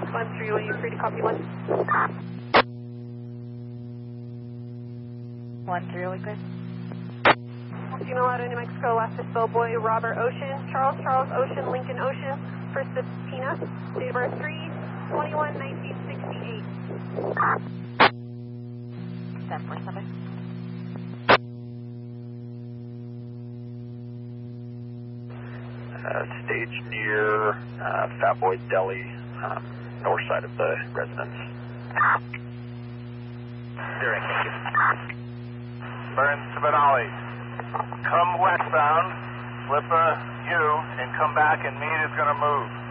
13, are you free to copy 1? 13, are we clear? Unilateral, New Mexico, Alaska, Bellboy, Robert Ocean, Charles Ocean, Lincoln Ocean, for subpoena, date of birth 3/21/1968. 1047. Stage near Fat Boy Deli, north side of the residence. Zero, thank you. Burns to Benali. Come westbound, flip a U, and come back, and meat is going to move.